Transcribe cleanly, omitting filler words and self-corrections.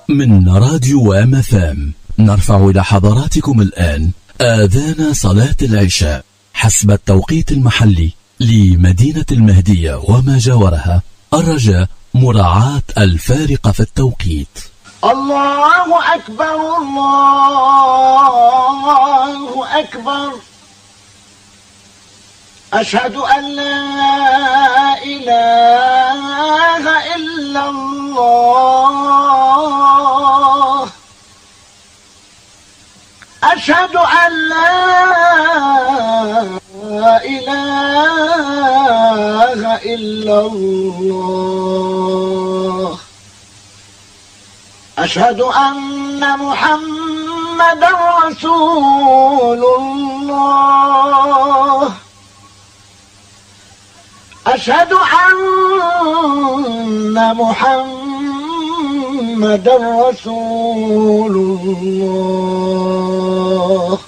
من راديو MFM نرفع إلى حضراتكم الآن آذان صلاة العشاء حسب التوقيت المحلي لمدينة المهدية وما جاورها، الرجاء مراعاة الفارق في التوقيت. الله أكبر الله أكبر، أشهد أن لا إله إلا الله، أشهد أن لا إله إلا الله، أشهد أن محمدا رسول الله، أشهد أن محمدا رسول الله،